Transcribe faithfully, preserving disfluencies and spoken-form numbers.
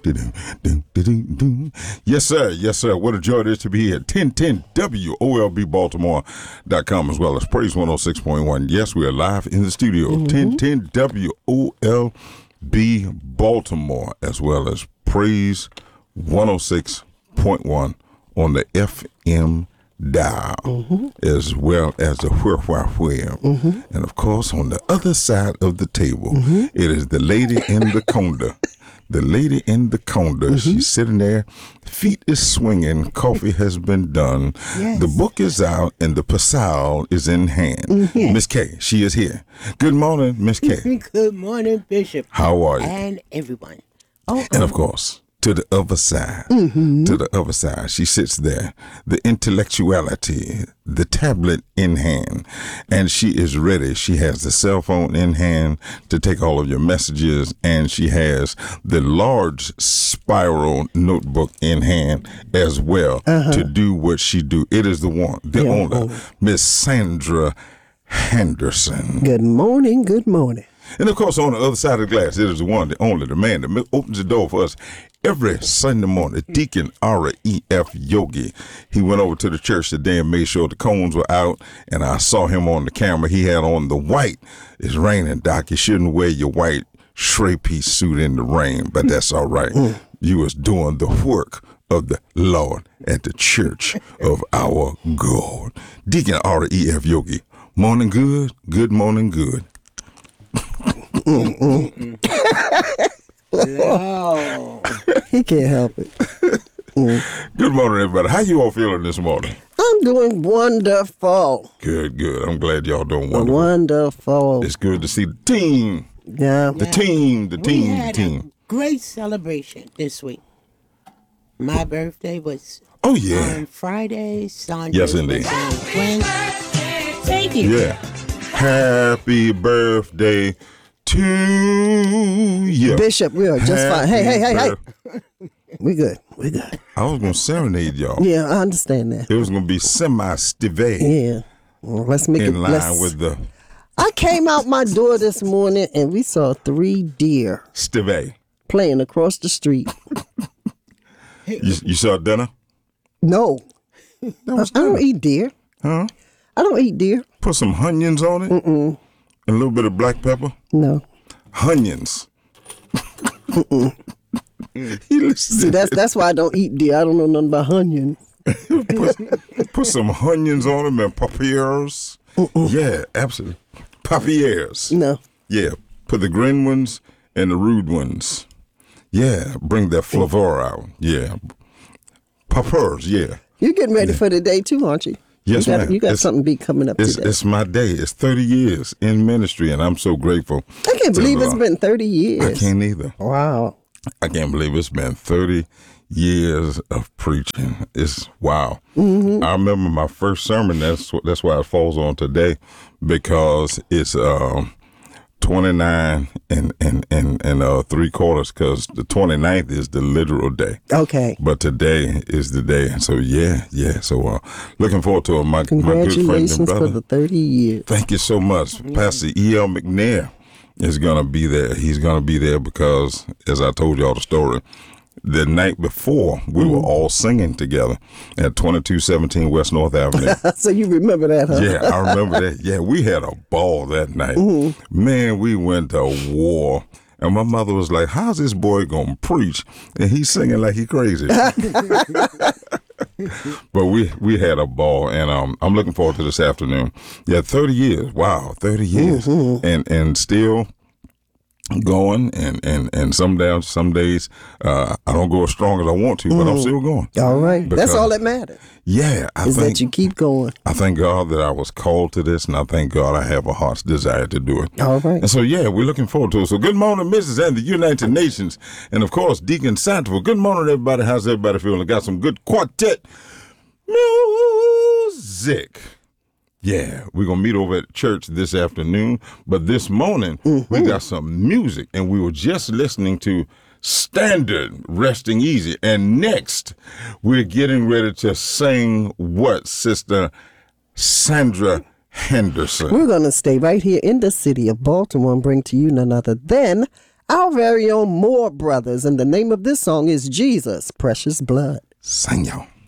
Yes, sir. Yes, sir. What a joy it is to be here. ten ten W O L B Baltimore dot com as well as Praise one oh six point one. Yes, we are live in the studio. Mm-hmm. ten ten W O L B Baltimore as well as Praise one oh six point one on the F M dial, mm-hmm. as well as the where, where, where. Mm-hmm. And of course, on the other side of the table, mm-hmm. it is the lady in the conda. The lady in the conda, mm-hmm. she's sitting there, feet is swinging, coffee has been done, yes. The book is out, and the pasal is in hand. Mm-hmm. Miss K, she is here. Good morning, Miss K. Good morning, Bishop. How are you? And everyone. Oh, and oh. of course, to the other side, mm-hmm. to the other side, she sits there, the intellectuality, the tablet in hand, and she is ready. She has the cell phone in hand to take all of your messages, and she has the large spiral notebook in hand as well uh-huh. to do what she do. It is the one, the yeah, only, Miss Sandra Henderson. Good morning, good morning. And of course, on the other side of the glass, it is the one, the only, the man that opens the door for us every Sunday morning. Deacon R E F Yogi. He went over to the church today and made sure the cones were out, and I saw him on the camera. He had on the white. It's raining, Doc. You shouldn't wear your white three-piece suit in the rain, but that's all right. You was doing the work of the Lord at the church of our God. Deacon R E F Yogi. Morning good, good morning good. No. He can't help it. Mm. Good morning, everybody. How you all feeling this morning? I'm doing wonderful. Good, good. I'm glad y'all doing wonderful. Wonderful. It's good to see the team. Yeah. The yeah. team, the we team, had the team. A great celebration this week. My birthday was oh yeah on Friday. Sunday yes, indeed. Was on Wednesday. Thank you. Yeah. Happy birthday to you. Bishop, we are just Happy fine. Hey, hey, hey, hey. We good. We good. I was going to serenade y'all. Yeah, I understand that. It was going to be semi-stive. Yeah. Well, let's make in it. line let's, with the... I came out my door this morning and we saw three deer. Stive. Playing across the street. you, you saw dinner? No. That was I, I don't eat deer. Huh? I don't eat deer. Put some onions on it? Mm-mm. And a little bit of black pepper? No. Onions. Mm-mm. See, that's that's why I don't eat deer. I don't know nothing about onions. put, put some onions on them and papiers. Mm-mm. Yeah, absolutely. Papiers. No. Yeah, put the green ones and the rude ones. Yeah, bring that flavor out. Yeah. Papiers, yeah. You're getting ready yeah. for the day too, aren't you? Yes, you got, ma'am. You got it's, something big coming up it's, today. It's my day. It's thirty years in ministry, and I'm so grateful. I can't believe it's been thirty years. I can't either. Wow. I can't believe it's been thirty years of preaching. It's wow. Mm-hmm. I remember my first sermon. That's that's why it falls on today, because it's um, twenty-nine and and and, and uh, three quarters, because the twenty-ninth is the literal day. Okay. But today is the day. So yeah, yeah. So uh, looking forward to it. My, my good friend and brother. For the thirty years. Thank you so much. Mm-hmm. Pastor E L McNair is going to be there. He's going to be there because, as I told y'all the story, the night before, we mm-hmm. were all singing together at twenty-two seventeen West North Avenue. So you remember that, huh? Yeah, I remember that. Yeah, we had a ball that night. Mm-hmm. Man, we went to war. And my mother was like, how's this boy going to preach? And he's singing like he crazy. But we, we had a ball, and um, I'm looking forward to this afternoon. Yeah, thirty years. Wow, thirty years. Mm-hmm. And and still going, and, and, and some days, some days uh, I don't go as strong as I want to, but mm-hmm. I'm still going. All right. Because, that's all that matters. Yeah. I is think, that you keep going. I thank God that I was called to this, and I thank God I have a heart's desire to do it. All right. And so, yeah, we're looking forward to it. So good morning, Missus and the United Nations, and, of course, Deacon Santafor. Good morning, everybody. How's everybody feeling? Got some good quartet music. Yeah, we're going to meet over at church this afternoon. But this morning, mm-hmm. we got some music, and we were just listening to Standard, Resting Easy. And next, we're getting ready to sing what, Sister Sandra Henderson? We're going to stay right here in the city of Baltimore and bring to you none other than our very own Moore Brothers. And the name of this song is Jesus, Precious Blood. Sing y'all.